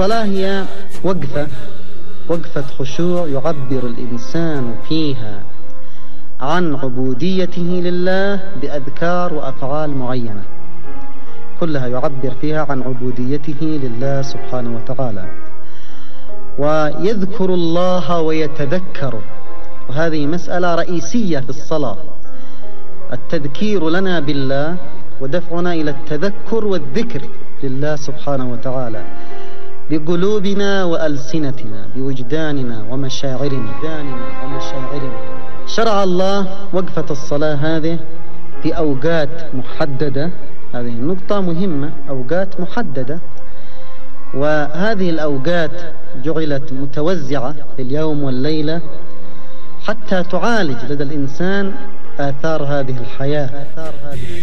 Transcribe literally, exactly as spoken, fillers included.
الصلاة هي وقفة وقفة خشوع يعبر الإنسان فيها عن عبوديته لله بأذكار وأفعال معينة، كلها يعبر فيها عن عبوديته لله سبحانه وتعالى، ويذكر الله ويتذكر، وهذه مسألة رئيسية في الصلاة، التذكير لنا بالله ودفعنا إلى التذكر والذكر لله سبحانه وتعالى بقلوبنا وألسنتنا بوجداننا ومشاعرنا. شرع الله وقفة الصلاة هذه في أوقات محددة، هذه النقطة مهمة، أوقات محددة، وهذه الأوقات جعلت متوزعة في اليوم والليلة حتى تعالج لدى الإنسان آثار هذه الحياة.